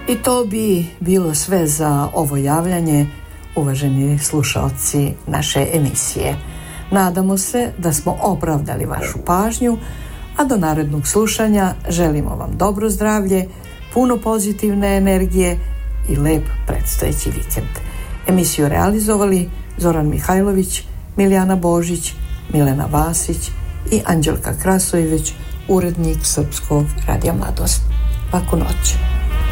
I to bi bilo sve za ovo javljanje, uvaženi slušalci naše emisije. Nadamo se da smo opravdali vašu pažnju, a do narednog slušanja želimo vam dobro zdravlje, puno pozitivne energije i lep predstojeći vikend. Emisiju realizovali Zoran Mihajlović, Milijana Božić, Milena Vasić i Anđelka Krasojević, urednik Srpskog radija Mladost. Laku noć.